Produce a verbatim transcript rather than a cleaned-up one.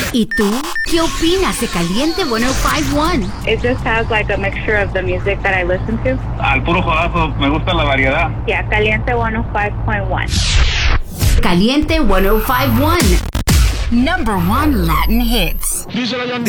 ¿Y tú? ¿Qué opinas de Caliente ciento cincuenta y uno? It just has like a mixture of the music that I listen to. Al puro jodazo, me gusta la variedad. Yeah, Caliente ciento cincuenta y uno. Caliente ciento cincuenta y uno. Number one Latin hits. Díselo, John